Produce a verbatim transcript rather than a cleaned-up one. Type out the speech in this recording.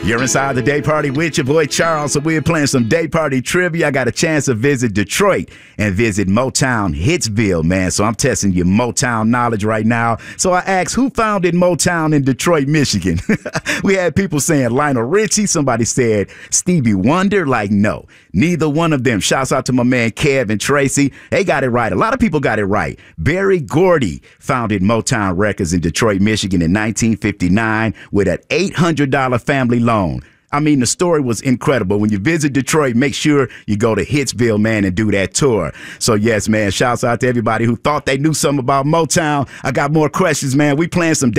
You're inside the Day Party with your boy Charles, so we're playing some Day Party trivia. I got a chance to visit Detroit and visit Motown Hitsville, man. So I'm testing your Motown knowledge right now. So I asked, who founded Motown in Detroit, Michigan? We had people saying Lionel Richie. Somebody said Stevie Wonder. Like, no, neither one of them. Shouts out to my man Kev and Tracy. They got it right. A lot of people got it right. Berry Gordy founded Motown Records in Detroit, Michigan in nineteen fifty-nine with an eight hundred dollar family loan. I mean, the story was incredible. When you visit Detroit, make sure you go to Hitsville, man, and do that tour. So, yes, man, shouts out to everybody who thought they knew something about Motown. I got more questions, man. We playing some